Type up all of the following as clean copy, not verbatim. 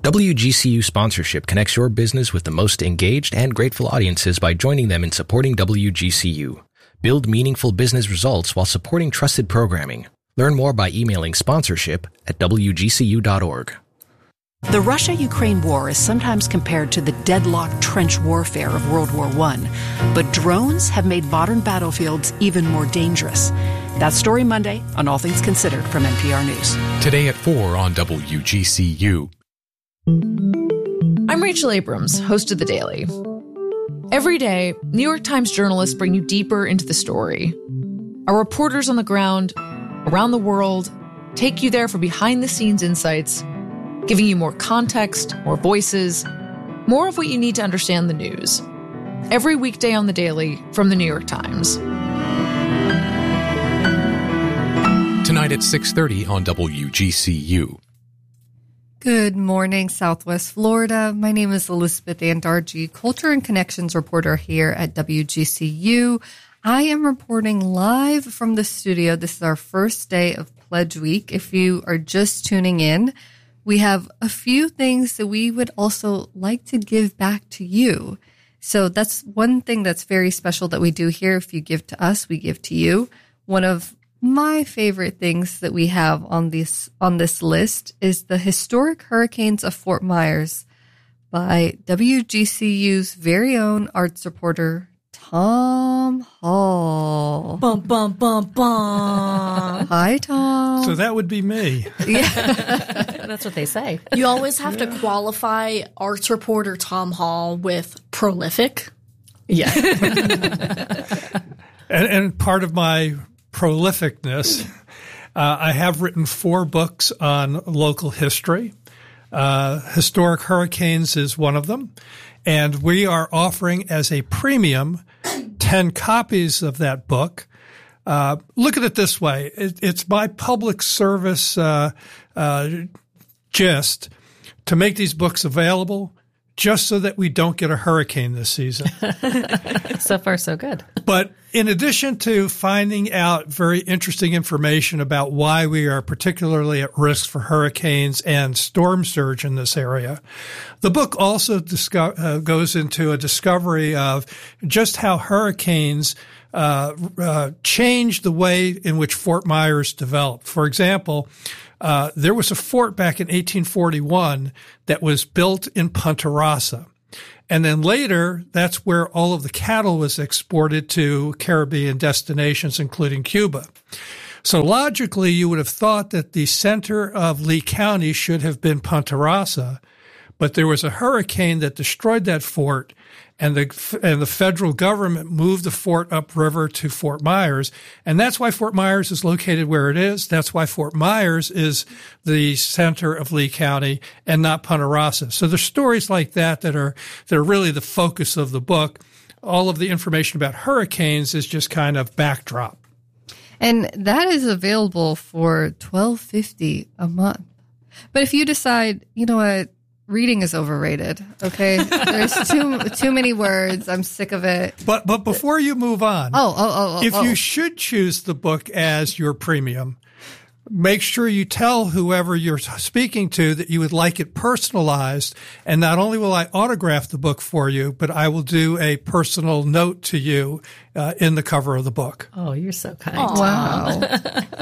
WGCU sponsorship connects your business with the most engaged and grateful audiences by joining them in supporting WGCU. Build meaningful business results while supporting trusted programming. Learn more by emailing sponsorship@wgcu.org. The Russia-Ukraine war is sometimes compared to the deadlocked trench warfare of World War I, but drones have made modern battlefields even more dangerous. That's Story Monday on All Things Considered from NPR News. Today at 4 on WGCU. I'm Rachel Abrams, host of The Daily. Every day, New York Times journalists bring you deeper into the story. Our reporters on the ground, around the world, take you there for behind-the-scenes insights, giving you more context, more voices, more of what you need to understand the news. Every weekday on The Daily from The New York Times. Tonight at 6:30 on WGCU. Good morning, Southwest Florida. My name is Elizabeth Andarji, Culture and Connections reporter here at WGCU. I am reporting live from the studio. This is our first day of Pledge Week. If you are just tuning in, we have a few things that we would also like to give back to you. So that's one thing that's very special that we do here. If you give to us, we give to you. One of my favorite things that we have on this list is the Historic Hurricanes of Fort Myers by WGCU's very own arts reporter, Tom Hall. Bum, bum, bum, bum. Hi, Tom. So that would be me. Yeah. That's what they say. You always have to qualify arts reporter Tom Hall with prolific. Yeah. And part of my prolificness, I have written 4 books on local history. Historic Hurricanes is one of them. And we are offering as a premium 10 copies of that book. Look at it this way. It's my public service gist to make these books available just so that we don't get a hurricane this season. So far, so good. But in addition to finding out very interesting information about why we are particularly at risk for hurricanes and storm surge in this area, the book also goes into a discovery of just how hurricanes changed the way in which Fort Myers developed. For example, there was a fort back in 1841 that was built in Punta Rasa. And then later, that's where all of the cattle was exported to Caribbean destinations, including Cuba. So logically, you would have thought that the center of Lee County should have been Punta Rasa, but there was a hurricane that destroyed that fort, and the federal government moved the fort upriver to Fort Myers. And that's why Fort Myers is located where it is. That's why Fort Myers is the center of Lee County and not Punta Rasa. So there's stories like that are really the focus of the book. All of the information about hurricanes is just kind of backdrop. And that is available for $12.50 a month. But if you decide, you know what, reading is overrated. Okay, there's too many words. I'm sick of it. But before you move on, if you should choose the book as your premium, make sure you tell whoever you're speaking to that you would like it personalized. And not only will I autograph the book for you, but I will do a personal note to you in the cover of the book. Oh, you're so kind. Wow.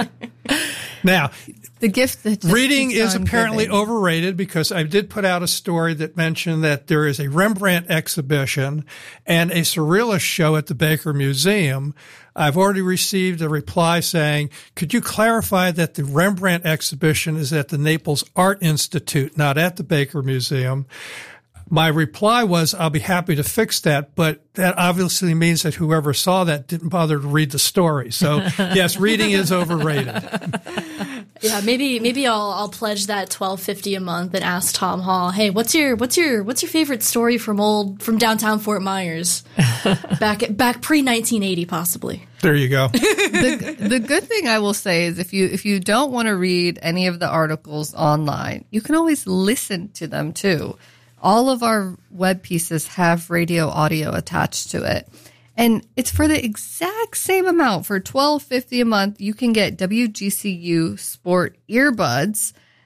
Now, the gift that just reading keeps is on apparently giving. overrated because I did put out a story that mentioned that there is a Rembrandt exhibition and a surrealist show at the Baker Museum. I've already received a reply saying, could you clarify that the Rembrandt exhibition is at the Naples Art Institute, not at the Baker Museum? My reply was, I'll be happy to fix that, but that obviously means that whoever saw that didn't bother to read the story. So, yes, reading is overrated. Yeah, maybe I'll pledge that $12.50 a month and ask Tom Hall, hey, what's your favorite story from downtown Fort Myers, back pre-1980 possibly. There you go. The good thing I will say is if you don't want to read any of the articles online, you can always listen to them too. All of our web pieces have radio audio attached to it. And it's for the exact same amount. For $12.50 a month, you can get WGCU Sport earbuds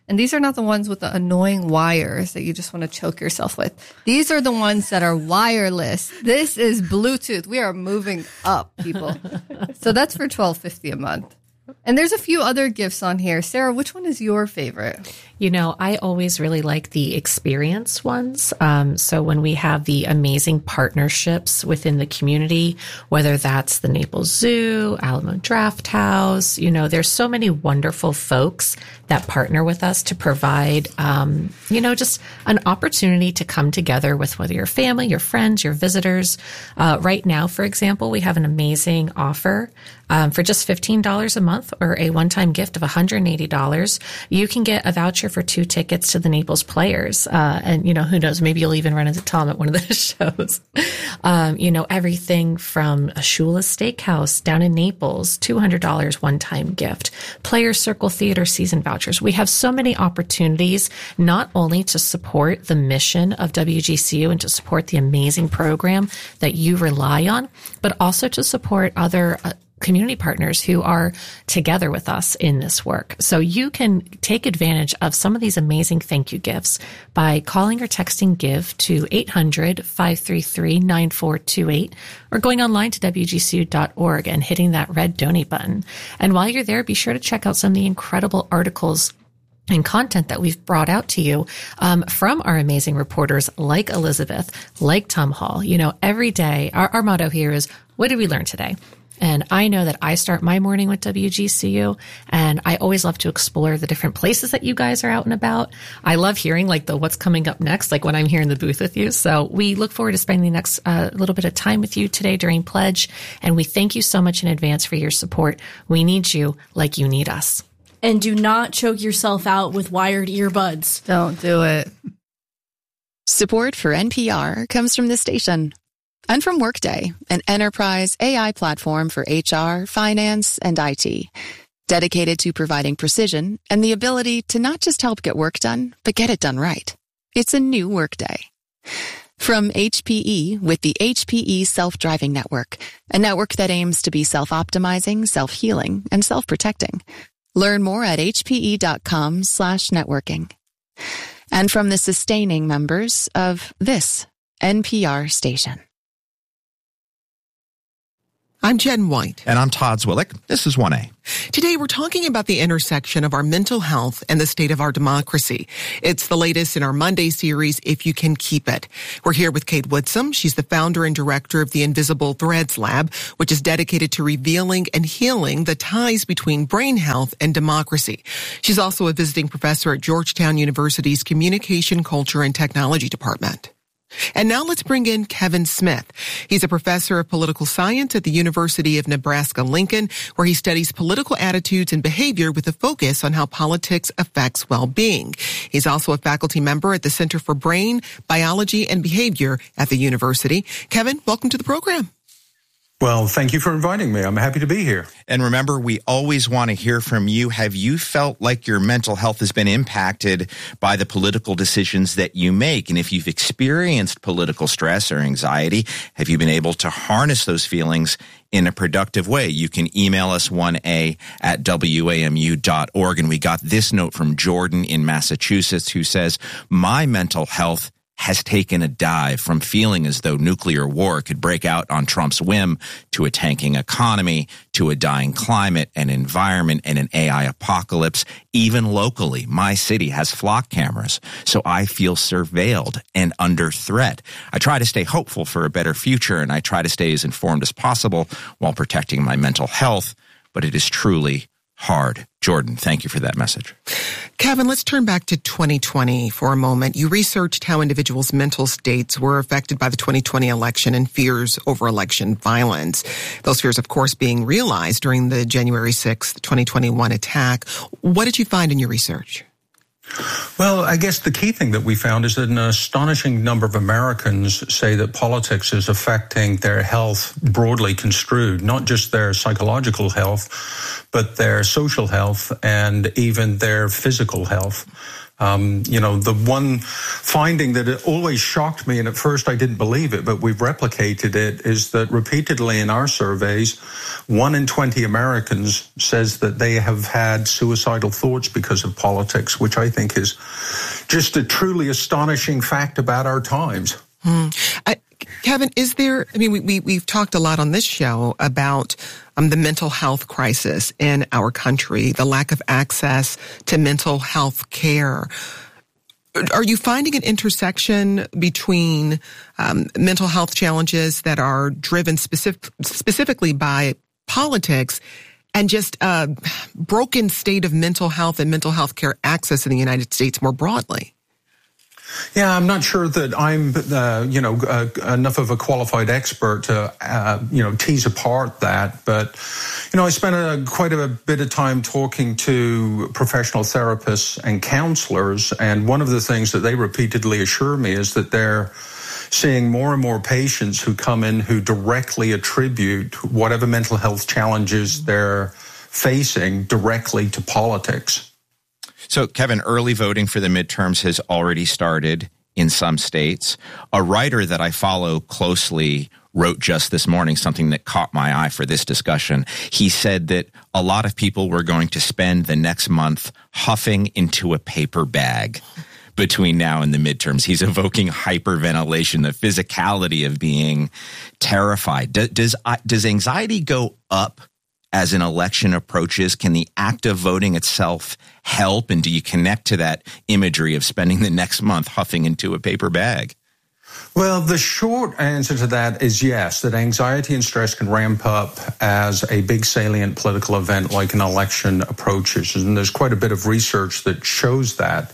And these are not the ones with the annoying wires that you just want to choke yourself with. These are the ones that are wireless. This is Bluetooth. We are moving up, people. So that's for $12.50 a month. And there's a few other gifts on here. Sarah, which one is your favorite? You know, I always really like the experience ones. So when we have the amazing partnerships within the community, whether that's the Naples Zoo, Alamo Draft House, you know, there's so many wonderful folks that partner with us to provide, you know, just an opportunity to come together with whether your family, your friends, your visitors. Right now, for example, we have an amazing offer. For just $15 a month or a one-time gift of $180, you can get a voucher for 2 tickets to the Naples Players. And, you know, who knows, maybe you'll even run into Tom at one of those shows. You know, everything from a Shula's Steakhouse down in Naples, $200 one-time gift, Players Circle Theater season vouchers. We have so many opportunities, not only to support the mission of WGCU and to support the amazing program that you rely on, but also to support other community partners who are together with us in this work. So you can take advantage of some of these amazing thank you gifts by calling or texting GIVE to 800-533-9428 or going online to WGCU.org and hitting that red donate button. And while you're there, be sure to check out some of the incredible articles and content that we've brought out to you from our amazing reporters like Elizabeth, like Tom Hall. You know, every day, our motto here is, what did we learn today? And I know that I start my morning with WGCU, and I always love to explore the different places that you guys are out and about. I love hearing like the what's coming up next, like when I'm here in the booth with you. So we look forward to spending the next little bit of time with you today during Pledge. And we thank you so much in advance for your support. We need you like you need us. And do not choke yourself out with wired earbuds. Don't do it. Support for NPR comes from this station. And from Workday, an enterprise AI platform for HR, finance, and IT. Dedicated to providing precision and the ability to not just help get work done, but get it done right. It's a new Workday. From HPE with the HPE Self-Driving Network, a network that aims to be self-optimizing, self-healing, and self-protecting. Learn more at hpe.com/networking. And from the sustaining members of this NPR station. I'm Jen White. And I'm Todd Zwillick. This is 1A. Today we're talking about the intersection of our mental health and the state of our democracy. It's the latest in our Monday series, If You Can Keep It. We're here with Kate Woodsum. She's the founder and director of the Invisible Threads Lab, which is dedicated to revealing and healing the ties between brain health and democracy. She's also a visiting professor at Georgetown University's Communication, Culture, and Technology Department. And now let's bring in Kevin Smith. He's a professor of political science at the University of Nebraska-Lincoln, where he studies political attitudes and behavior with a focus on how politics affects well-being. He's also a faculty member at the Center for Brain, Biology, and Behavior at the university. Kevin, welcome to the program. Well, thank you for inviting me. I'm happy to be here. And remember, we always want to hear from you. Have you felt like your mental health has been impacted by the political decisions that you make? And if you've experienced political stress or anxiety, have you been able to harness those feelings in a productive way? You can email us 1a@wamu.org. And we got this note from Jordan in Massachusetts who says, my mental health has taken a dive from feeling as though nuclear war could break out on Trump's whim to a tanking economy, to a dying climate and environment and an AI apocalypse. Even locally, my city has flock cameras, so I feel surveilled and under threat. I try to stay hopeful for a better future, and I try to stay as informed as possible while protecting my mental health, but it is truly hard. Jordan, thank you for that message. Kevin, let's turn back to 2020 for a moment. You researched how individuals' mental states were affected by the 2020 election and fears over election violence. Those fears, of course, being realized during the January 6th, 2021 attack. What did you find in your research? Well, I guess the key thing that we found is that an astonishing number of Americans say that politics is affecting their health broadly construed, not just their psychological health, but their social health and even their physical health. The one finding that it always shocked me, and at first I didn't believe it, but we've replicated it, is that repeatedly in our surveys, 1 in 20 Americans says that they have had suicidal thoughts because of politics, which I think is just a truly astonishing fact about our times. Kevin, we've talked a lot on this show about the mental health crisis in our country, the lack of access to mental health care. Are you finding an intersection between mental health challenges that are driven specifically by politics and just a broken state of mental health and mental health care access in the United States more broadly? Yeah, I'm not sure that I'm, enough of a qualified expert to, tease apart that. But, I spent quite a bit of time talking to professional therapists and counselors. And one of the things that they repeatedly assure me is that they're seeing more and more patients who come in who directly attribute whatever mental health challenges they're facing directly to politics. So, Kevin, early voting for the midterms has already started in some states. A writer that I follow closely wrote just this morning something that caught my eye for this discussion. He said that a lot of people were going to spend the next month huffing into a paper bag between now and the midterms. He's evoking hyperventilation, the physicality of being terrified. Does anxiety go up as an election approaches? Can the act of voting itself help? And do you connect to that imagery of spending the next month huffing into a paper bag? Well, the short answer to that is yes, that anxiety and stress can ramp up as a big salient political event like an election approaches. And there's quite a bit of research that shows that.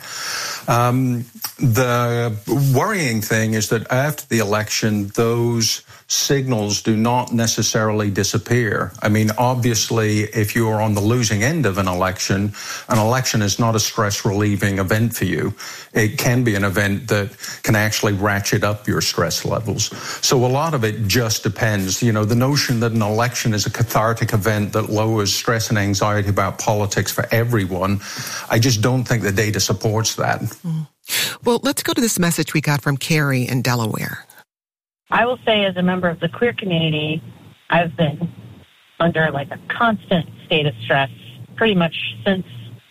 The worrying thing is that after the election, those signals do not necessarily disappear. I mean, obviously, if you are on the losing end of an election is not a stress-relieving event for you. It can be an event that can actually ratchet up your stress levels. So a lot of it just depends. The notion that an election is a cathartic event that lowers stress and anxiety about politics for everyone, I just don't think the data supports that. Well, let's go to this message we got from Carrie in Delaware. I will say, as a member of the queer community, I've been under a constant state of stress pretty much since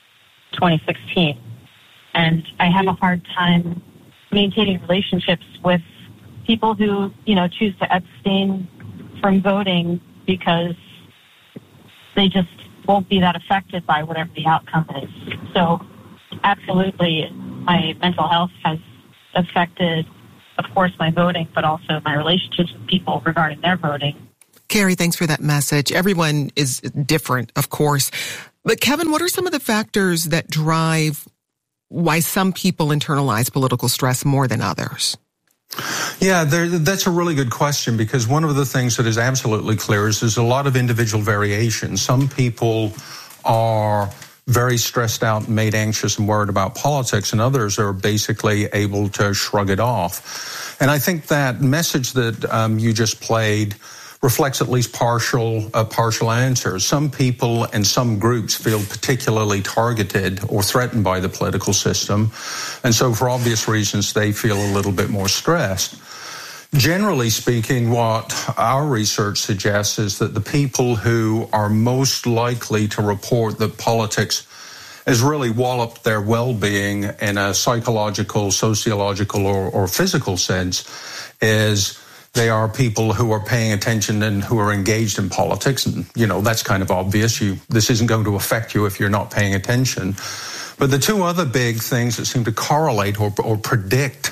2016. And I have a hard time maintaining relationships with people who, choose to abstain from voting because they just won't be that affected by whatever the outcome is. So absolutely, my mental health has affected, of course, my voting, but also my relationships with people regarding their voting. Carrie, thanks for that message. Everyone is different, of course. But Kevin, what are some of the factors that drive why some people internalize political stress more than others? Yeah, that's a really good question, because one of the things that is absolutely clear is there's a lot of individual variation. Some people are very stressed out and made anxious and worried about politics, and others are basically able to shrug it off. And I think that message that you just played reflects at least partial answers. Some people and some groups feel particularly targeted or threatened by the political system, and so for obvious reasons they feel a little bit more stressed. Generally speaking, what our research suggests is that the people who are most likely to report that politics has really walloped their well-being in a psychological, sociological, or physical sense is they are people who are paying attention and who are engaged in politics. And, that's kind of obvious. This isn't going to affect you if you're not paying attention. But the two other big things that seem to correlate or predict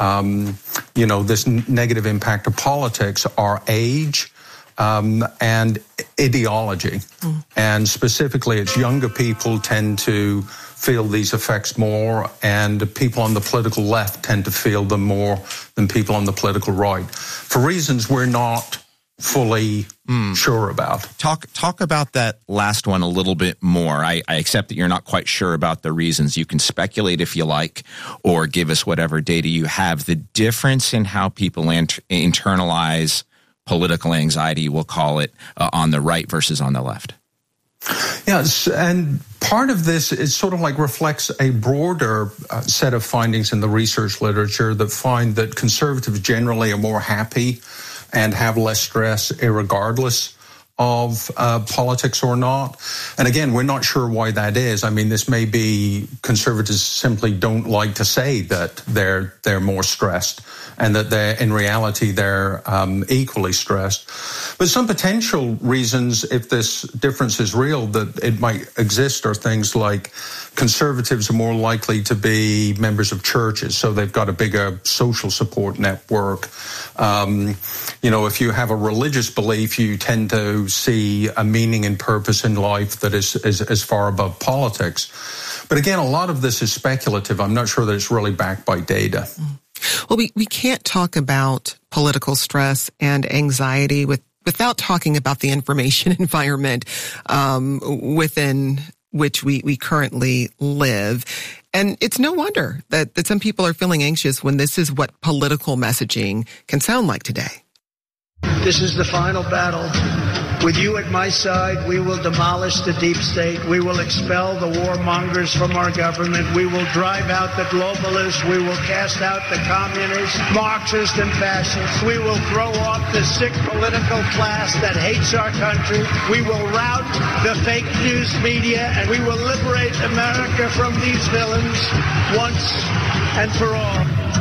this negative impact of politics are age and ideology. And specifically, it's younger people tend to feel these effects more, and people on the political left tend to feel them more than people on the political right, for reasons we're not fully sure about. Talk about that last one a little bit more. I accept that you're not quite sure about the reasons. You can speculate if you like, or give us whatever data you have. The difference in how people internalize political anxiety, we'll call it, on the right versus on the left. Yes, and part of this is sort of like reflects a broader set of findings in the research literature that find that conservatives generally are more happy and have less stress irregardless of politics or not. And again, we're not sure why that is. I mean, this may be conservatives simply don't like to say that they're more stressed and that in reality they're equally stressed. But some potential reasons, if this difference is real, that it might exist are things like conservatives are more likely to be members of churches, so they've got a bigger social support network. If you have a religious belief, you tend to see a meaning and purpose in life that is far above politics. But again, a lot of this is speculative. I'm not sure that it's really backed by data. Well, we can't talk about political stress and anxiety without talking about the information environment within which we currently live. And it's no wonder that some people are feeling anxious when this is what political messaging can sound like today. This is the final battle. With you at my side, we will demolish the deep state. We will expel the warmongers from our government. We will drive out the globalists. We will cast out the communists, Marxists, and fascists. We will throw off the sick political class that hates our country. We will rout the fake news media, and we will liberate America from these villains once and for all.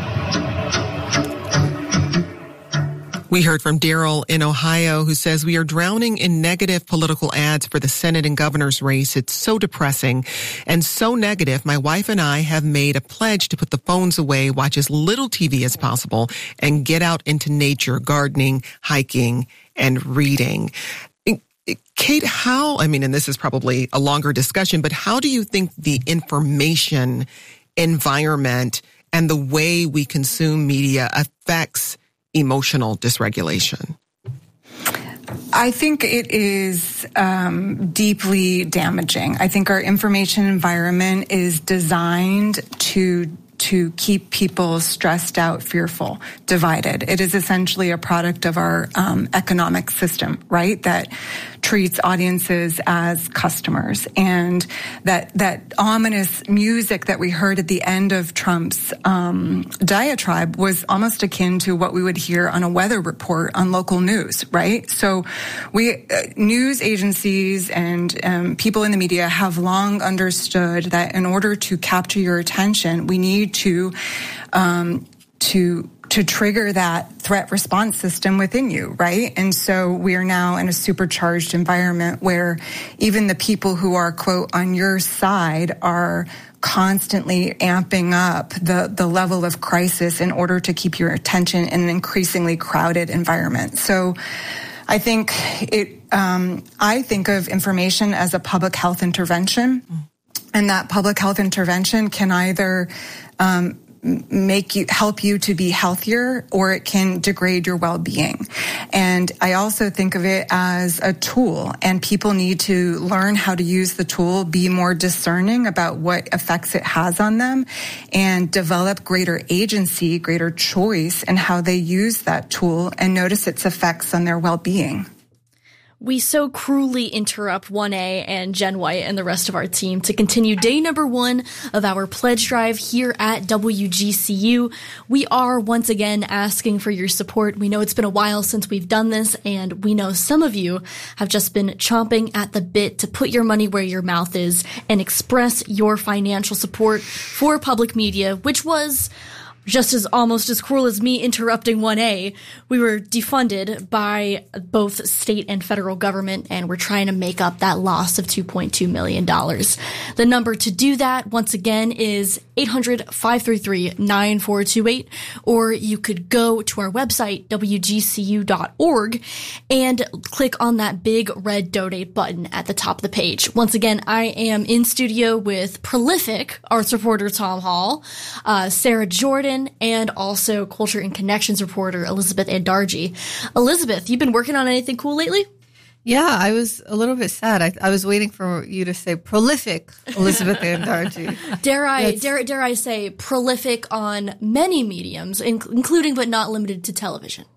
We heard from Daryl in Ohio, who says, we are drowning in negative political ads for the Senate and governor's race. It's so depressing and so negative. My wife and I have made a pledge to put the phones away, watch as little TV as possible, and get out into nature, gardening, hiking, and reading. Kate, and this is probably a longer discussion, but how do you think the information environment and the way we consume media affects emotional dysregulation? I think it is deeply damaging. I think our information environment is designed to keep people stressed out, fearful, divided. It is essentially a product of our economic system, right? That treats audiences as customers. And that ominous music that we heard at the end of Trump's diatribe was almost akin to what we would hear on a weather report on local news, right? So news agencies and people in the media have long understood that in order to capture your attention, we need to trigger that threat response system within you, right? And so we are now in a supercharged environment where even the people who are, quote, on your side are constantly amping up the level of crisis in order to keep your attention in an increasingly crowded environment. So I think I think of information as a public health intervention, and that public health intervention can either help you to be healthier, or it can degrade your well-being. And I also think of it as a tool, and people need to learn how to use the tool, be more discerning about what effects it has on them, and develop greater agency, greater choice in how they use that tool and notice its effects on their well-being. We so cruelly interrupt 1A and Jen White and the rest of our team to continue day number 1 of our pledge drive here at WGCU. We are once again asking for your support. We know it's been a while since we've done this, and we know some of you have just been chomping at the bit to put your money where your mouth is and express your financial support for public media, which was just almost as cruel as me interrupting 1A. We were defunded by both state and federal government, and we're trying to make up that loss of $2.2 million. The number to do that, once again, is 800-533-9428, or you could go to our website, wgcu.org, and click on that big red donate button at the top of the page. Once again, I am in studio with prolific arts reporter Tom Hall, Sarah Jordan, and also culture and connections reporter Elizabeth Andarji. Elizabeth, you've been working on anything cool lately? Yeah, I was a little bit sad. I was waiting for you to say prolific Elizabeth Andarji. Dare I say prolific on many mediums, including but not limited to television.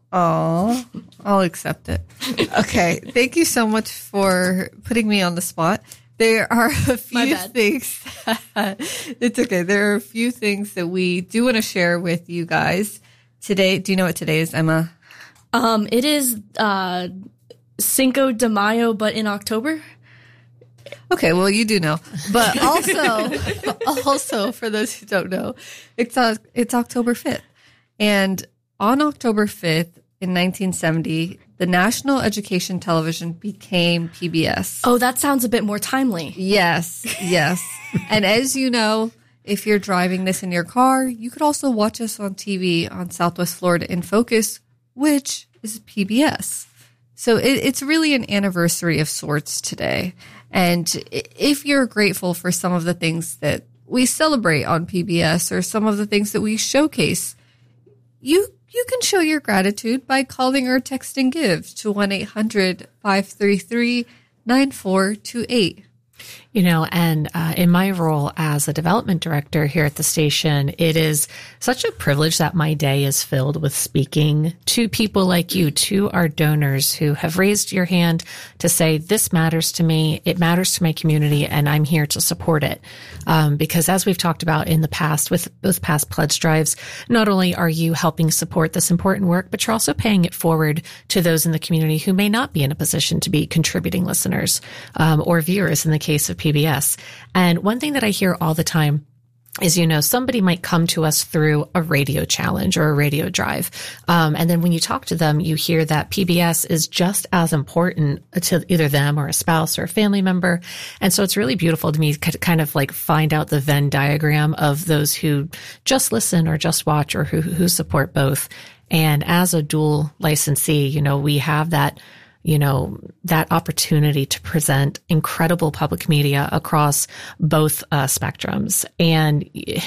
Oh, I'll accept it. Okay. Thank you so much for putting me on the spot. There are a few things. It's okay. There are a few things that we do want to share with you guys today. Do you know what today is, Emma? It is Cinco de Mayo, but in October. Okay, well, you do know. But also for those who don't know, it's October 5th. And on October 5th in 1970, the National Education Television became PBS. Oh, that sounds a bit more timely. Yes. And as you know, if you're driving this in your car, you could also watch us on TV on Southwest Florida in Focus, which is PBS. So it's really an anniversary of sorts today. And if you're grateful for some of the things that we celebrate on PBS or some of the things that we showcase, you can show your gratitude by calling or texting GIVE to 1-800-533-9428. You know, and in my role as a development director here at the station, it is such a privilege that my day is filled with speaking to people like you, to our donors who have raised your hand to say, this matters to me, it matters to my community, and I'm here to support it. Because as we've talked about in the past with those past pledge drives, not only are you helping support this important work, but you're also paying it forward to those in the community who may not be in a position to be contributing listeners or viewers in the case of PBS. And one thing that I hear all the time is, you know, somebody might come to us through a radio challenge or a radio drive. And then when you talk to them, you hear that PBS is just as important to either them or a spouse or a family member. And so it's really beautiful to me to kind of like find out the Venn diagram of those who just listen or just watch or who support both. And as a dual licensee, you know, we have that, you know, that opportunity to present incredible public media across both spectrums. And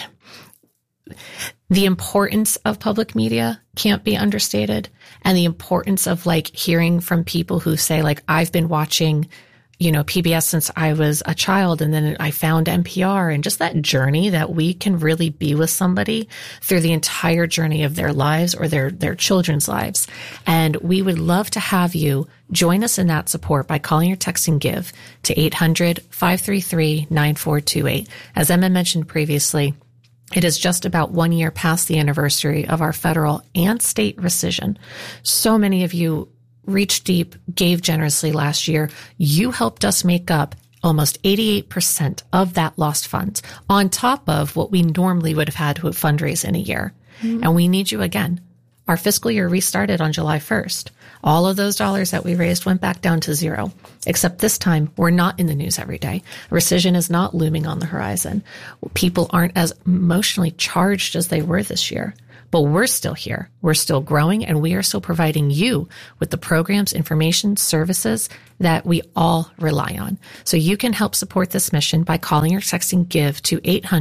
the importance of public media can't be understated. And the importance of like hearing from people who say like, I've been watching, you know, PBS since I was a child, and then I found NPR, and just that journey that we can really be with somebody through the entire journey of their lives or their children's lives. And we would love to have you join us in that support by calling or texting GIVE to 800-533-9428. As Emma mentioned previously, it is just about 1 year past the anniversary of our federal and state rescission. So many of you reached deep, gave generously last year. You helped us make up almost 88% of that lost funds on top of what we normally would have had to fundraise in a year. Mm-hmm. And we need you again. Our fiscal year restarted on July 1st. All of those dollars that we raised went back down to zero, except this time we're not in the news every day. Rescission is not looming on the horizon. People aren't as emotionally charged as they were this year. But we're still here. We're still growing, and we are still providing you with the programs, information, services that we all rely on. So you can help support this mission by calling or texting GIVE to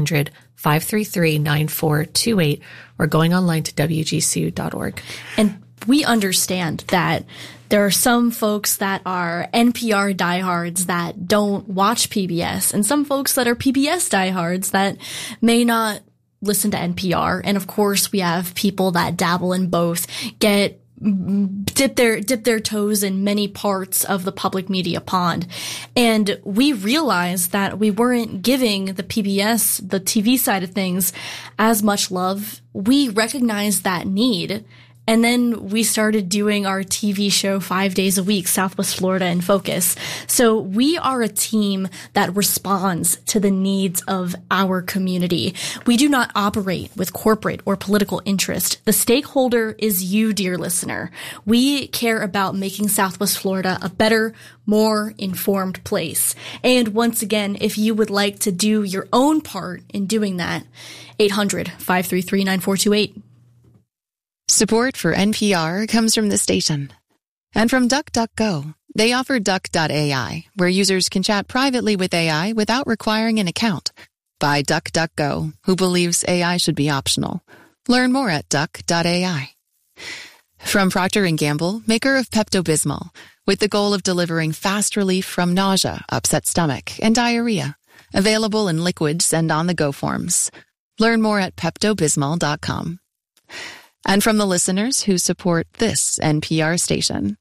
800-533-9428 or going online to WGCU.org. And we understand that there are some folks that are NPR diehards that don't watch PBS, and some folks that are PBS diehards that may not listen to NPR. And of course, we have people that dabble in both, dip their toes in many parts of the public media pond. And we realized that we weren't giving the PBS, the TV side of things, as much love. We recognized that need. And then we started doing our TV show 5 days a week, Southwest Florida in Focus. So we are a team that responds to the needs of our community. We do not operate with corporate or political interest. The stakeholder is you, dear listener. We care about making Southwest Florida a better, more informed place. And once again, if you would like to do your own part in doing that, 800-533-9428. Support for NPR comes from the station. And from DuckDuckGo. They offer Duck.ai, where users can chat privately with AI without requiring an account. By DuckDuckGo, who believes AI should be optional. Learn more at Duck.ai. From Procter & Gamble, maker of Pepto-Bismol, with the goal of delivering fast relief from nausea, upset stomach, and diarrhea. Available in liquids and on-the-go forms. Learn more at PeptoBismol.com. And from the listeners who support this NPR station.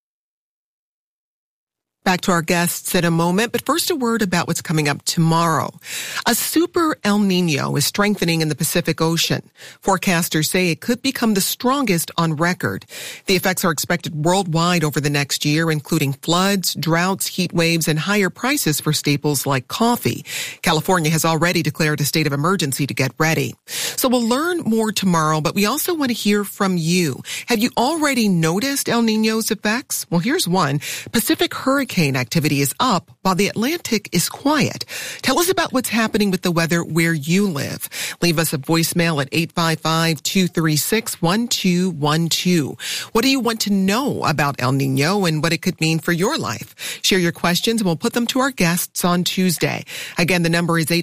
Back to our guests in a moment, but first a word about what's coming up tomorrow. A super El Niño is strengthening in the Pacific Ocean. Forecasters say it could become the strongest on record. The effects are expected worldwide over the next year, including floods, droughts, heat waves, and higher prices for staples like coffee. California has already declared a state of emergency to get ready. So we'll learn more tomorrow, but we also want to hear from you. Have you already noticed El Niño's effects? Well, here's one. Pacific hurricane activity is up while the Atlantic is quiet. Tell us about what's happening with the weather where you live. Leave us a voicemail at 855-236-1212. What do you want to know about El Niño and what it could mean for your life? Share your questions and we'll put them to our guests on Tuesday. Again, the number is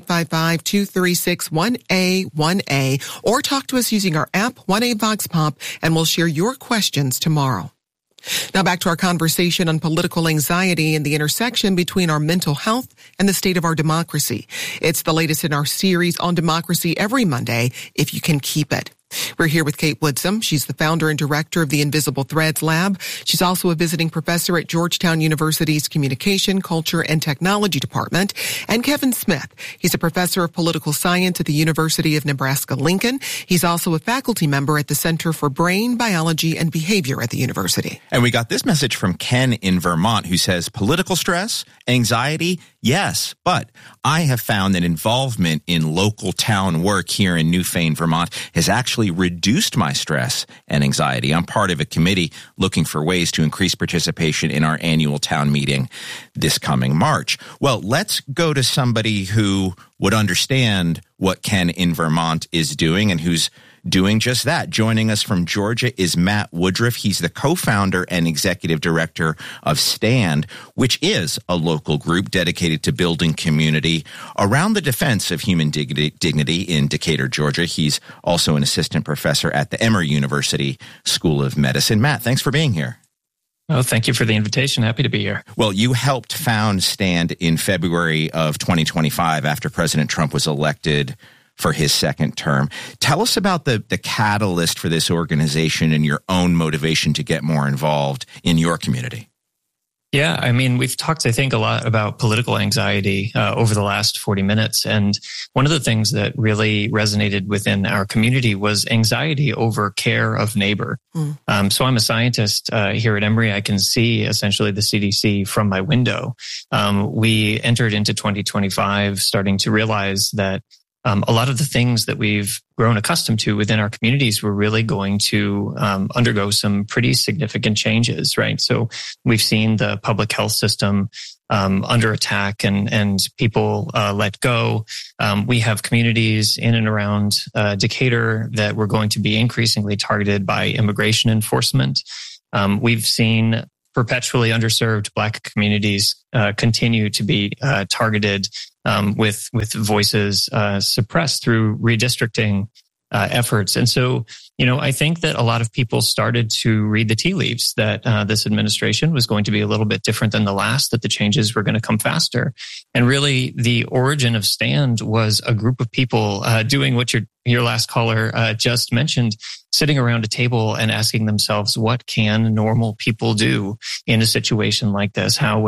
855-236-1A1A, or talk to us using our app, 1A Vox Pop, and we'll share your questions tomorrow. Now back to our conversation on political anxiety and the intersection between our mental health and the state of our democracy. It's the latest in our series on democracy every Monday, if you can keep it. We're here with Kate Woodson. She's the founder and director of the Invisible Threads Lab. She's also a visiting professor at Georgetown University's Communication, Culture, and Technology Department. And Kevin Smith. He's a professor of political science at the University of Nebraska-Lincoln. He's also a faculty member at the Center for Brain, Biology, and Behavior at the university. And we got this message from Ken in Vermont who says, political stress, anxiety, yes, but I have found that involvement in local town work here in Newfane, Vermont has actually reduced my stress and anxiety. I'm part of a committee looking for ways to increase participation in our annual town meeting this coming March. Well, let's go to somebody who would understand what Ken in Vermont is doing and who's doing just that. Joining us from Georgia is Matt Woodruff. He's the co-founder and executive director of STAND, which is a local group dedicated to building community around the defense of human dignity in Decatur, Georgia. He's also an assistant professor at the Emory University School of Medicine. Matt, thanks for being here. Oh, thank you for the invitation. Happy to be here. Well, you helped found STAND in February of 2025 after President Trump was elected for his second term. Tell us about the catalyst for this organization and your own motivation to get more involved in your community. Yeah, I mean, we've talked, I think, a lot about political anxiety over the last 40 minutes. And one of the things that really resonated within our community was anxiety over care of neighbor. So I'm a scientist here at Emory. I can see essentially the CDC from my window. We entered into 2025 starting to realize that a lot of the things that we've grown accustomed to within our communities were really going to undergo some pretty significant changes, right? So we've seen the public health system under attack and people let go. We have communities in and around Decatur that were going to be increasingly targeted by immigration enforcement. We've seen perpetually underserved Black communities continue to be targeted with voices suppressed through redistricting efforts. And so, you know, I think that a lot of people started to read the tea leaves that this administration was going to be a little bit different than the last, that the changes were going to come faster. And really, the origin of STAND was a group of people doing what your last caller just mentioned, sitting around a table and asking themselves, what can normal people do in a situation like this? How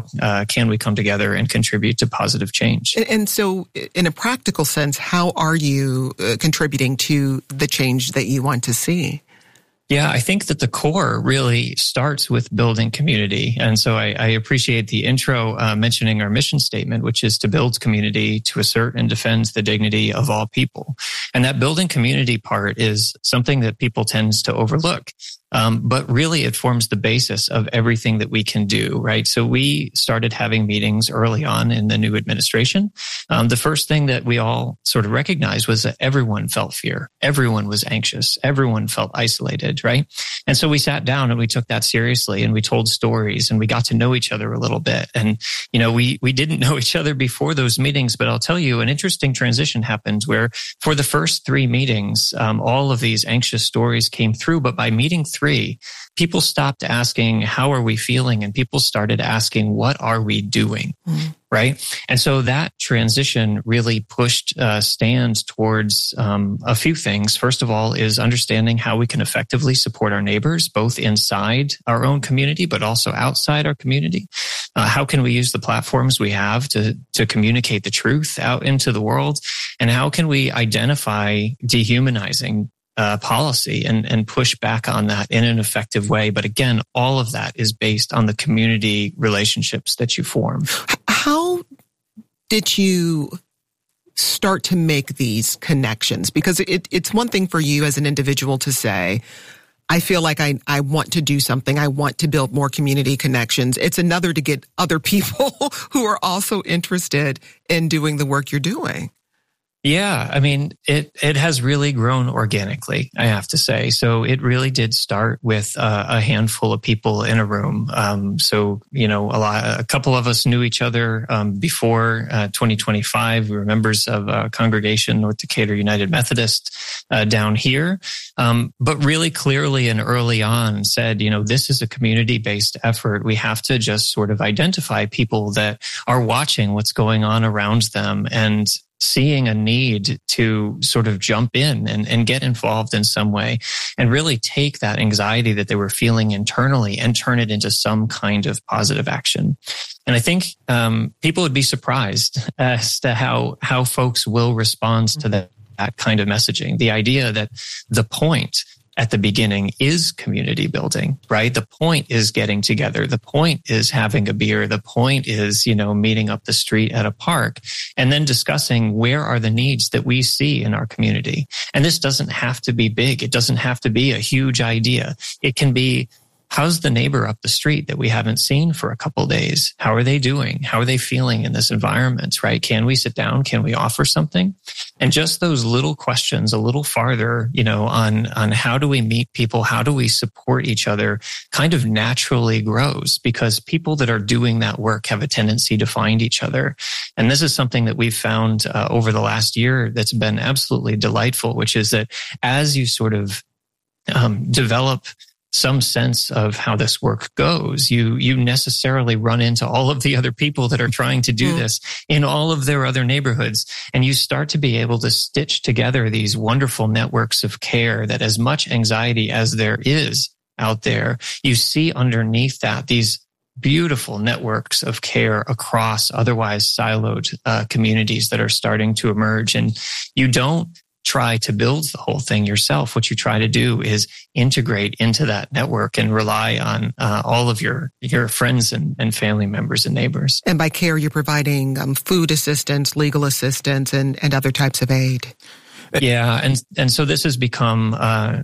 can we come together and contribute to positive change? And so in a practical sense, how are you contributing to the change that you want to see? Yeah, I think that the core really starts with building community. And so I appreciate the intro mentioning our mission statement, which is to build community, to assert and defend the dignity of all people. And that building community part is something that people tend to overlook. But really it forms the basis of everything that we can do, right? So we started having meetings early on in the new administration. The first thing that we all sort of recognized was that everyone felt fear. Everyone was anxious. Everyone felt isolated, right? And so we sat down and we took that seriously and we told stories and we got to know each other a little bit. And, you know, we didn't know each other before those meetings, but I'll tell you an interesting transition happened where for the first 3 meetings, all of these anxious stories came through, but by meeting 3, people stopped asking, how are we feeling? And people started asking, what are we doing? right? And so that transition really pushed Stand towards a few things. First of all is understanding how we can effectively support our neighbors, both inside our own community, but also outside our community. How can we use the platforms we have to communicate the truth out into the world? And how can we identify dehumanizing policy and push back on that in an effective way? But again, all of that is based on the community relationships that you form. How did you start to make these connections? Because it's one thing for you as an individual to say, I feel like I want to do something. I want to build more community connections. It's another to get other people who are also interested in doing the work you're doing. Yeah, I mean, it has really grown organically, I have to say. So it really did start with a handful of people in a room. So, you know, a couple of us knew each other before 2025. We were members of a congregation, North Decatur United Methodist, down here. But really clearly and early on said, you know, this is a community-based effort. We have to just sort of identify people that are watching what's going on around them and seeing a need to sort of jump in and get involved in some way and really take that anxiety that they were feeling internally and turn it into some kind of positive action. And I think people would be surprised as to how folks will respond to that kind of messaging. The idea that the point at the beginning is community building, right? The point is getting together. The point is having a beer. The point is, you know, meeting up the street at a park and then discussing where are the needs that we see in our community. And this doesn't have to be big. It doesn't have to be a huge idea. It can be, how's the neighbor up the street that we haven't seen for a couple of days? How are they doing? How are they feeling in this environment, right? Can we sit down? Can we offer something? And just those little questions a little farther, you know, on how do we meet people? How do we support each other kind of naturally grows because people that are doing that work have a tendency to find each other. And this is something that we've found over the last year that's been absolutely delightful, which is that as you sort of develop some sense of how this work goes, you necessarily run into all of the other people that are trying to do this in all of their other neighborhoods. And you start to be able to stitch together these wonderful networks of care that as much anxiety as there is out there, you see underneath that these beautiful networks of care across otherwise siloed communities that are starting to emerge. And you don't try to build the whole thing yourself. What you try to do is integrate into that network and rely on all of your friends and family members and neighbors. And by care, you're providing food assistance, legal assistance, and other types of aid. Yeah, and so this has become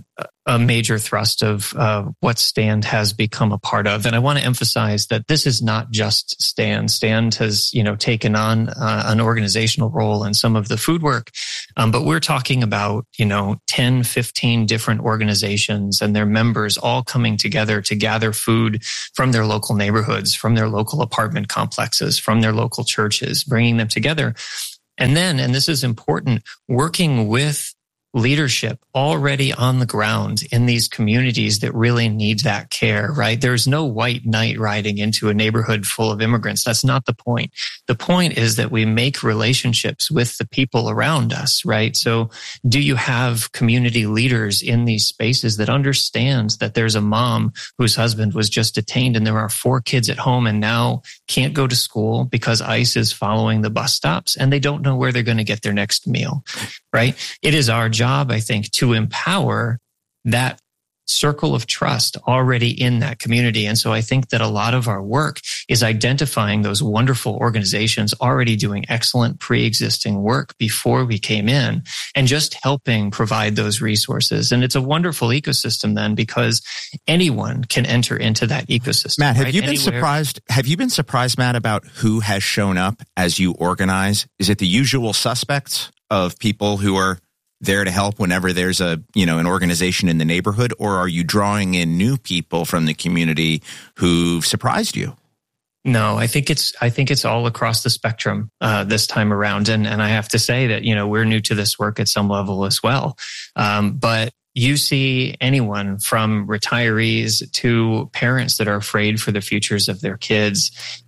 a major thrust of what Stand has become a part of. And I want to emphasize that this is not just Stand. Stand has, you know, taken on an organizational role in some of the food work, but we're talking about, you know, 10, 15 different organizations and their members all coming together to gather food from their local neighborhoods, from their local apartment complexes, from their local churches, bringing them together. And then, and this is important, working with leadership already on the ground in these communities that really need that care, right? There's no white knight riding into a neighborhood full of immigrants. That's not the point. The point is that we make relationships with the people around us, right? So do you have community leaders in these spaces that understands that there's a mom whose husband was just detained and there are 4 kids at home and now can't go to school because ICE is following the bus stops and they don't know where they're going to get their next meal, right? It is our job, I think, to empower that circle of trust already in that community. And so I think that a lot of our work is identifying those wonderful organizations already doing excellent pre-existing work before we came in and just helping provide those resources. And it's a wonderful ecosystem then because anyone can enter into that ecosystem. Matt, have right? you been surprised? Have you been surprised, Matt, about who has shown up as you organize? Is it the usual suspects of people who are there to help whenever there's an organization in the neighborhood, or are you drawing in new people from the community who've surprised you? No, I think it's all across the spectrum this time around, and I have to say that we're new to this work at some level as well. But you see anyone from retirees to parents that are afraid for the futures of their kids,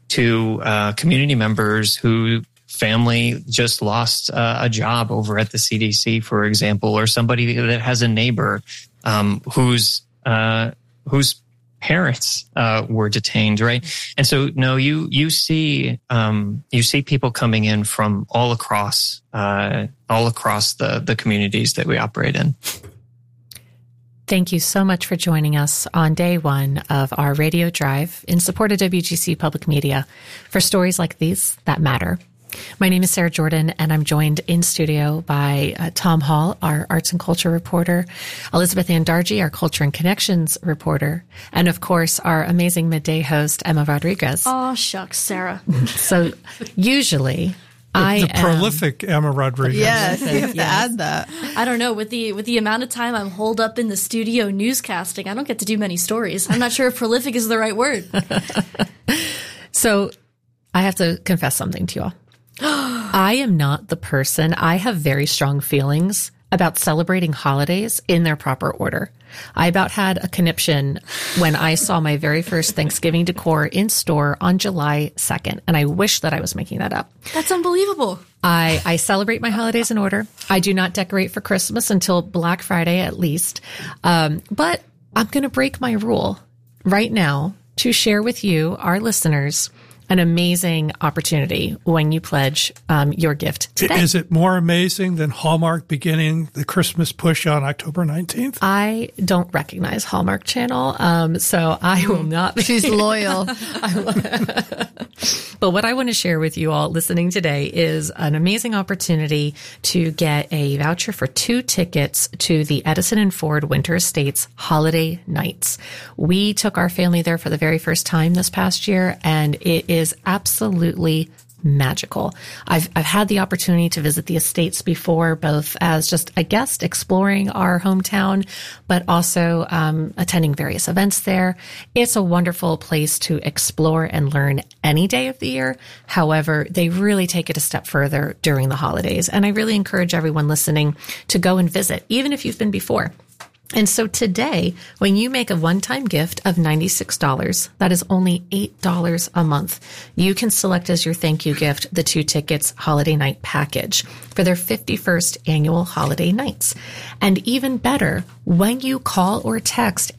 to community members who family just lost a job over at the CDC, for example, or somebody that has a neighbor whose parents were detained, right? And so, no, you see people coming in from all across the communities that we operate in. Thank you so much for joining us on day one of our radio drive in support of WGC Public Media for stories like these that matter. My name is Sarah Jordan, and I'm joined in studio by Tom Hall, our arts and culture reporter, Elizabeth Ann Dargy, our culture and connections reporter, and of course, our amazing midday host, Emma Rodriguez. Oh, shucks, Sarah. So usually... The prolific Emma Rodriguez. Yes, you have to add that. I don't know. With the amount of time I'm holed up in the studio newscasting, I don't get to do many stories. I'm not sure if prolific is the right word. So I have to confess something to you all. I am not the person. I have very strong feelings about celebrating holidays in their proper order. I about had a conniption when I saw my very first Thanksgiving decor in store on July 2nd, and I wish that I was making that up. That's unbelievable. I celebrate my holidays in order. I do not decorate for Christmas until Black Friday at least. But I'm going to break my rule right now to share with you, our listeners, an amazing opportunity when you pledge your gift today. Is it more amazing than Hallmark beginning the Christmas push on October 19th? I don't recognize Hallmark Channel, so I will not. She's loyal. But what I want to share with you all listening today is an amazing opportunity to get a voucher for 2 tickets to the Edison and Ford Winter Estates Holiday Nights. We took our family there for the very first time this past year, and it is absolutely magical. I've had the opportunity to visit the estates before, both as just a guest exploring our hometown, but also attending various events there. It's a wonderful place to explore and learn any day of the year. However, they really take it a step further during the holidays. And I really encourage everyone listening to go and visit, even if you've been before. And so today, when you make a one-time gift of $96, that is only $8 a month, you can select as your thank you gift the 2 tickets holiday night package for their 51st annual holiday nights. And even better, when you call or text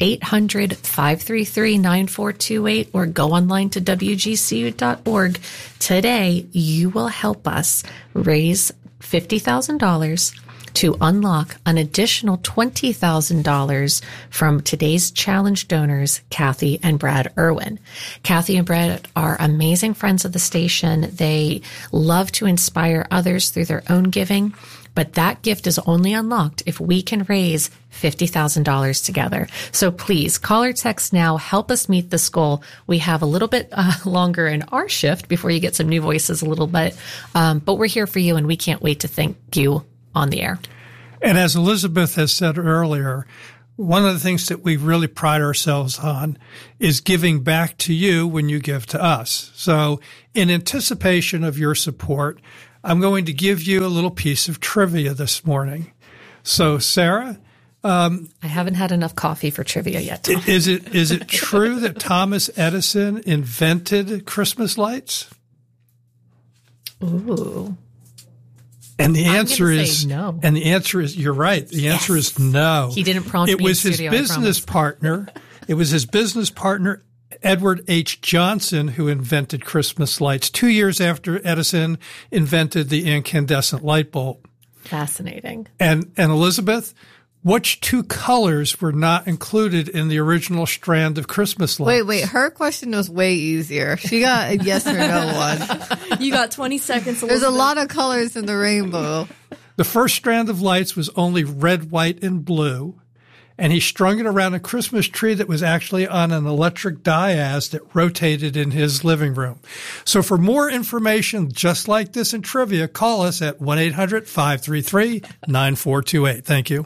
800-533-9428 or go online to WGCU.org today, you will help us raise $50,000 to unlock an additional $20,000 from today's challenge donors, Kathy and Brad Irwin. Kathy and Brad are amazing friends of the station. They love to inspire others through their own giving, but that gift is only unlocked if we can raise $50,000 together. So please call or text now. Help us meet this goal. We have a little bit longer in our shift before you get some new voices a little bit, but we're here for you, and we can't wait to thank you on the air. And as Elizabeth has said earlier, one of the things that we really pride ourselves on is giving back to you when you give to us. So in anticipation of your support, I'm going to give you a little piece of trivia this morning. So Sarah, I haven't had enough coffee for trivia yet, Tom. Is it true that Thomas Edison invented Christmas lights? Ooh. And the answer is no. And the answer is, you're right. The answer is no. He didn't prompt me in studio, It was his business partner, Edward H. Johnson, who invented Christmas lights 2 years after Edison invented the incandescent light bulb. Fascinating. And Elizabeth, which 2 colors were not included in the original strand of Christmas lights? Wait. Her question was way easier. She got a yes or no one. You got 20 seconds. There's a lot of colors in the rainbow. The first strand of lights was only red, white, and blue. And he strung it around a Christmas tree that was actually on an electric diaz that rotated in his living room. So for more information just like this in trivia, call us at 1-800-533-9428. Thank you.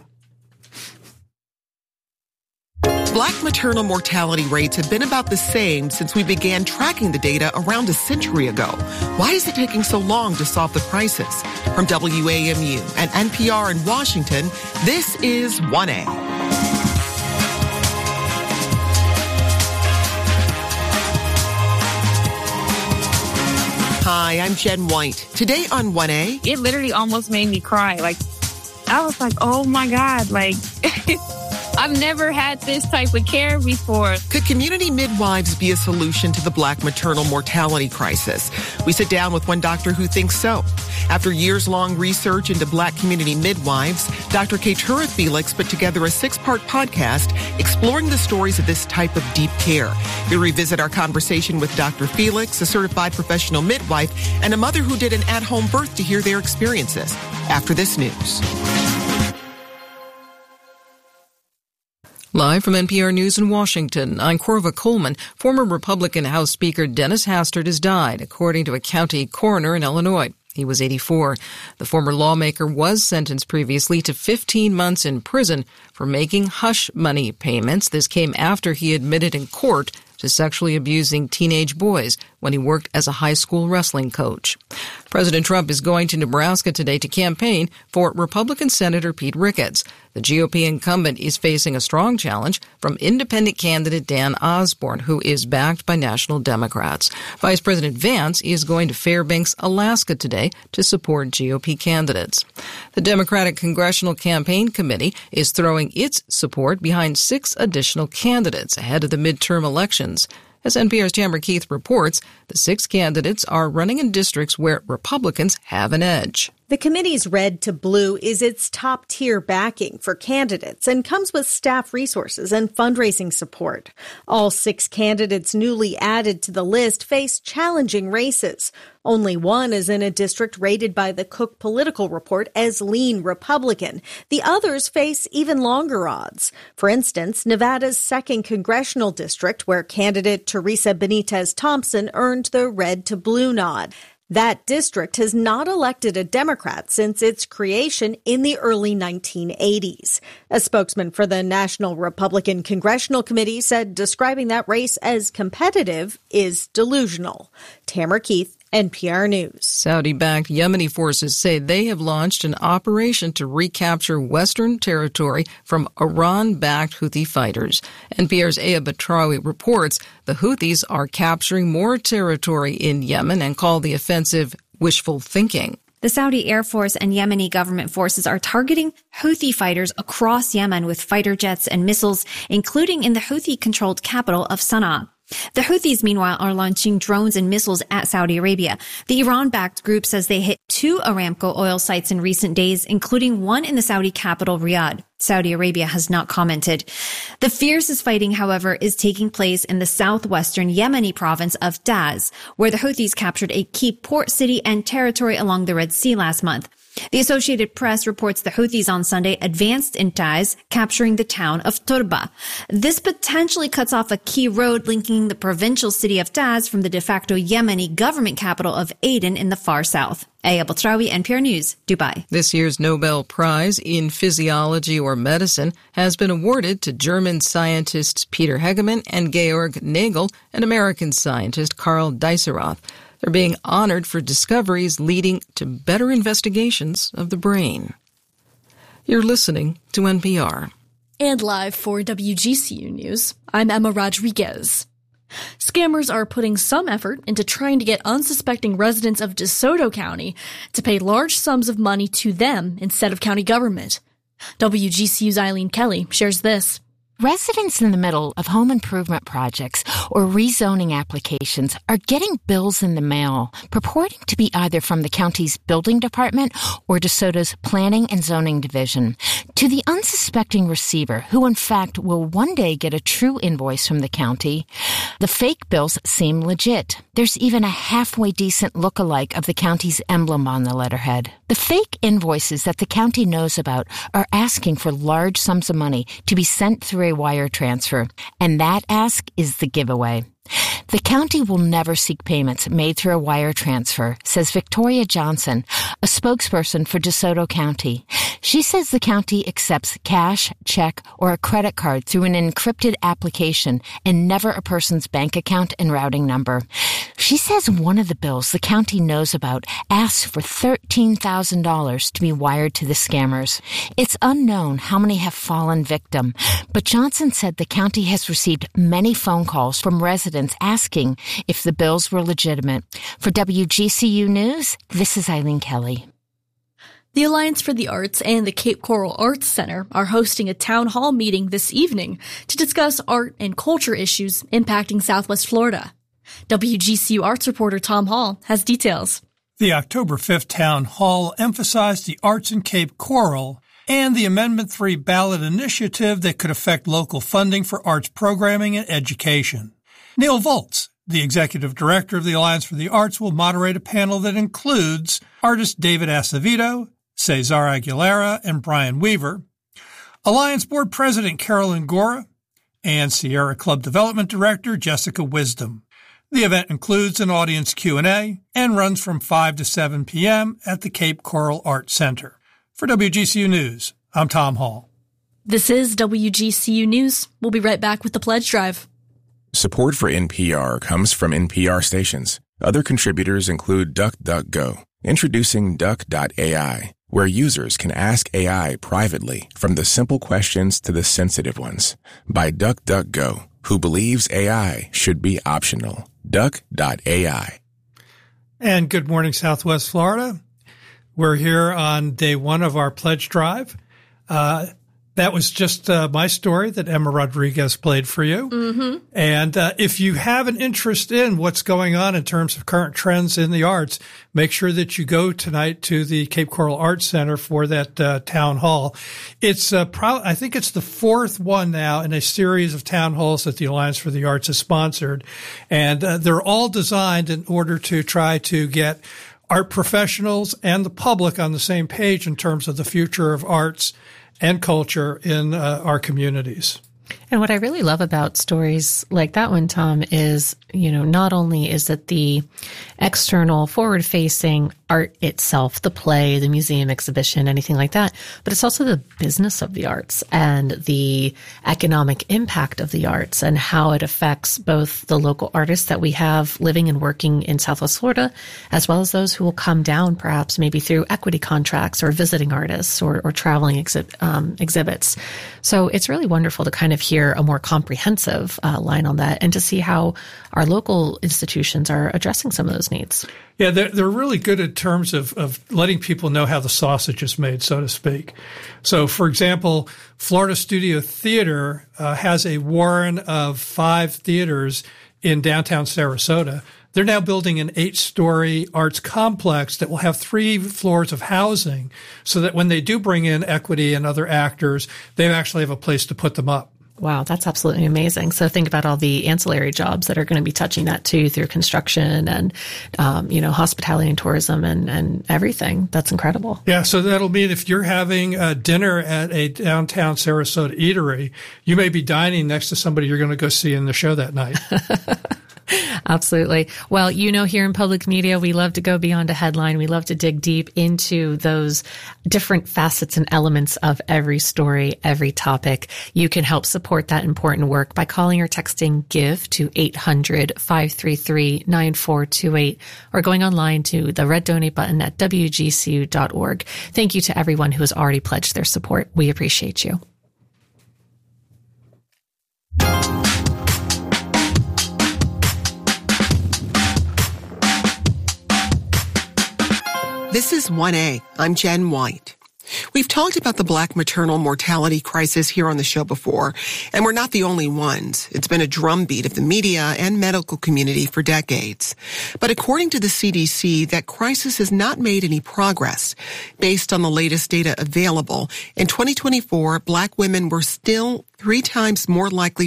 Black maternal mortality rates have been about the same since we began tracking the data around a century ago. Why is it taking so long to solve the crisis? From WAMU and NPR in Washington, this is 1A. Hi, I'm Jen White. Today on 1A. It literally almost made me cry. Like, I was like, oh my God, like, I've never had this type of care before. Could community midwives be a solution to the Black maternal mortality crisis? We sit down with one doctor who thinks so. After years-long research into Black community midwives, Dr. Keturah Felix put together a 6-part podcast exploring the stories of this type of deep care. We revisit our conversation with Dr. Felix, a certified professional midwife, and a mother who did an at-home birth to hear their experiences. After this news. Live from NPR News in Washington, I'm Corva Coleman. Former Republican House Speaker Dennis Hastert has died, according to a county coroner in Illinois. He was 84. The former lawmaker was sentenced previously to 15 months in prison for making hush money payments. This came after he admitted in court to sexually abusing teenage boys when he worked as a high school wrestling coach. President Trump is going to Nebraska today to campaign for Republican Senator Pete Ricketts. The GOP incumbent is facing a strong challenge from independent candidate Dan Osborne, who is backed by national Democrats. Vice President Vance is going to Fairbanks, Alaska today to support GOP candidates. The Democratic Congressional Campaign Committee is throwing its support behind 6 additional candidates ahead of the midterm elections. As NPR's Tamara Keith reports, the 6 candidates are running in districts where Republicans have an edge. The committee's Red to Blue is its top-tier backing for candidates and comes with staff resources and fundraising support. All 6 candidates newly added to the list face challenging races. Only one is in a district rated by the Cook Political Report as lean Republican. The others face even longer odds. For instance, Nevada's 2nd congressional district, where candidate Teresa Benitez Thompson earned the Red to Blue nod. That district has not elected a Democrat since its creation in the early 1980s. A spokesman for the National Republican Congressional Committee said describing that race as competitive is delusional. Tamara Keith, NPR News. Saudi-backed Yemeni forces say they have launched an operation to recapture Western territory from Iran-backed Houthi fighters. NPR's Aya Batrawi reports the Houthis are capturing more territory in Yemen and call the offensive wishful thinking. The Saudi Air Force and Yemeni government forces are targeting Houthi fighters across Yemen with fighter jets and missiles, including in the Houthi-controlled capital of Sana'a. The Houthis, meanwhile, are launching drones and missiles at Saudi Arabia. The Iran-backed group says they hit 2 Aramco oil sites in recent days, including one in the Saudi capital, Riyadh. Saudi Arabia has not commented. The fiercest fighting, however, is taking place in the southwestern Yemeni province of Taiz, where the Houthis captured a key port city and territory along the Red Sea last month. The Associated Press reports the Houthis on Sunday advanced in Taiz, capturing the town of Turba. This potentially cuts off a key road linking the provincial city of Taiz from the de facto Yemeni government capital of Aden in the far south. Aya Batrawi, NPR News, Dubai. This year's Nobel Prize in Physiology or Medicine has been awarded to German scientists Peter Hegemann and Georg Nagel and American scientist Karl Dieserath. They're being honored for discoveries leading to better investigations of the brain. You're listening to NPR. And live for WGCU News, I'm Emma Rodriguez. Scammers are putting some effort into trying to get unsuspecting residents of DeSoto County to pay large sums of money to them instead of county government. WGCU's Eileen Kelly shares this. Residents in the middle of home improvement projects or rezoning applications are getting bills in the mail purporting to be either from the county's building department or DeSoto's planning and zoning division to the unsuspecting receiver, who in fact will one day get a true invoice from the county. The fake bills seem legit. There's even a halfway decent look-alike of the county's emblem on the letterhead. The fake invoices that the county knows about are asking for large sums of money to be sent through a wire transfer, and that ask is the giveaway. The county will never seek payments made through a wire transfer, says Victoria Johnson, a spokesperson for DeSoto County. She says the county accepts cash, check, or a credit card through an encrypted application and never a person's bank account and routing number. She says one of the bills the county knows about asks for $13,000 to be wired to the scammers. It's unknown how many have fallen victim, but Johnson said the county has received many phone calls from residents asking if the bills were legitimate. For WGCU News, this is Eileen Kelly. The Alliance for the Arts and the Cape Coral Arts Center are hosting a town hall meeting this evening to discuss art and culture issues impacting Southwest Florida. WGCU arts reporter Tom Hall has details. The October 5th town hall emphasized the arts in Cape Coral and the Amendment 3 ballot initiative that could affect local funding for arts programming and education. Neil Volz, the executive director of the Alliance for the Arts, will moderate a panel that includes artist David Acevedo, Cesar Aguilera, and Brian Weaver, Alliance Board President Carolyn Gora, and Sierra Club Development Director Jessica Wisdom. The event includes an audience Q&A and runs from 5 to 7 p.m. at the Cape Coral Arts Center. For WGCU News, I'm Tom Hall. This is WGCU News. We'll be right back with the Pledge Drive. Support for NPR comes from NPR stations. Other contributors include DuckDuckGo, introducing Duck.ai, where users can ask AI privately from the simple questions to the sensitive ones. By DuckDuckGo, who believes AI should be optional. Duck.ai. And good morning, Southwest Florida. We're here on day one of our Pledge Drive. That was just my story that Emma Rodriguez played for you. Mm-hmm. And if you have an interest in what's going on in terms of current trends in the arts, make sure that you go tonight to the Cape Coral Arts Center for that town hall. It's I think it's the fourth one now in a series of town halls that the Alliance for the Arts has sponsored. And they're all designed in order to try to get art professionals and the public on the same page in terms of the future of arts and culture in our communities. And what I really love about stories like that one, Tom, is, not only is it the external forward-facing art itself, the play, the museum exhibition, anything like that, but it's also the business of the arts and the economic impact of the arts and how it affects both the local artists that we have living and working in Southwest Florida, as well as those who will come down perhaps maybe through equity contracts or visiting artists or traveling exhibits. So it's really wonderful to kind of hear a more comprehensive line on that and to see how our local institutions are addressing some of those needs. Yeah, they're really good in terms of letting people know how the sausage is made, so to speak. So, for example, Florida Studio Theater has a warren of 5 theaters in downtown Sarasota. They're now building an 8-story arts complex that will have 3 floors of housing so that when they do bring in equity and other actors, they actually have a place to put them up. Wow, that's absolutely amazing. So think about all the ancillary jobs that are going to be touching that too through construction and, hospitality and tourism and everything. That's incredible. Yeah, so that'll mean if you're having a dinner at a downtown Sarasota eatery, you may be dining next to somebody you're going to go see in the show that night. Absolutely. Well, here in public media, we love to go beyond a headline. We love to dig deep into those different facets and elements of every story, every topic. You can help support that important work by calling or texting GIVE to 800-533-9428 or going online to the red donate button at WGCU.org. Thank you to everyone who has already pledged their support. We appreciate you. This is 1A. I'm Jen White. We've talked about the Black maternal mortality crisis here on the show before, and we're not the only ones. It's been a drumbeat of the media and medical community for decades. But according to the CDC, that crisis has not made any progress. Based on the latest data available, in 2024, Black women were still 3 times more likely